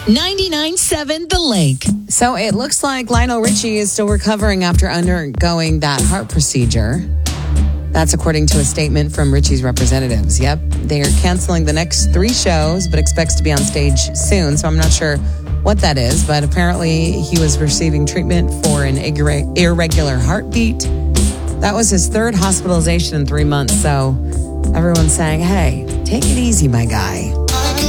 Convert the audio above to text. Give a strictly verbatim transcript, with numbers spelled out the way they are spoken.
ninety-nine point seven The Lake. So it looks like Lionel Richie is still recovering after undergoing that heart procedure. That's according to a statement from Richie's representatives. Yep, they are canceling the next three shows, but expects to be on stage soon. So I'm not sure what that is, but apparently he was receiving treatment for an irre- irregular heartbeat. That was his third hospitalization in three months. So everyone's saying, hey, take it easy, my guy.